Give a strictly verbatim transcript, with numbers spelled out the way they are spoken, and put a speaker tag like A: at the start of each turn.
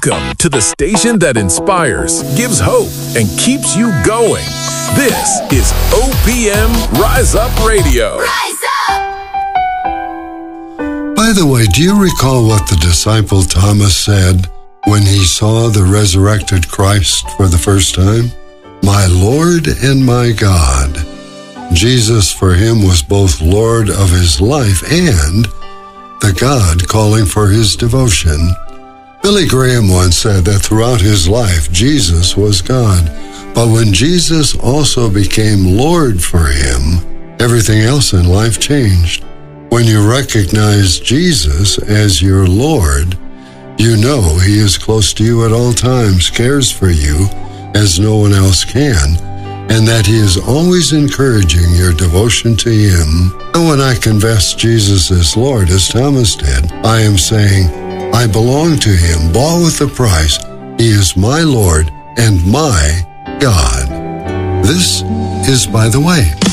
A: Welcome to the station that inspires, gives hope, and keeps you going. This is O P M Rise Up Radio.
B: Rise up!
C: By the way, do you recall what the disciple Thomas said when he saw the resurrected Christ for the first time? My Lord and my God. Jesus for him was both Lord of his life and the God calling for his devotion. Billy Graham once said that throughout his life, Jesus was God. But when Jesus also became Lord for him, everything else in life changed. When you recognize Jesus as your Lord, you know he is close to you at all times, cares for you as no one else can, and that he is always encouraging your devotion to him. And when I confess Jesus as Lord, as Thomas did, I am saying, I belong to him, bought with a price. He is my Lord and my God. This is By the Way.